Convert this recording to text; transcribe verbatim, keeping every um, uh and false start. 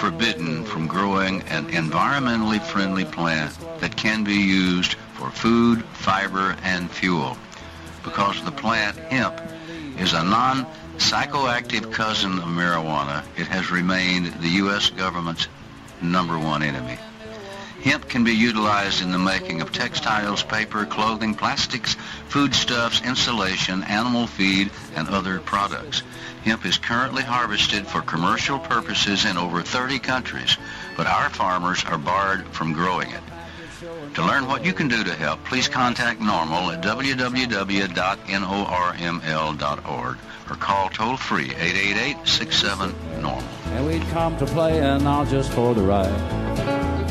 forbidden from growing an environmentally friendly plant that can be used for food, fiber, and fuel. Because the plant hemp is a non-psychoactive cousin of marijuana, it has remained the U S government's number one enemy. Hemp can be utilized in the making of textiles, paper, clothing, plastics, foodstuffs, insulation, animal feed, and other products. Hemp is currently harvested for commercial purposes in over thirty countries, but our farmers are barred from growing it. To learn what you can do to help, please contact NORML at w w w dot norml dot org or call toll-free eight eight eight, six seven, normal. And we'd come to play and not just for the ride.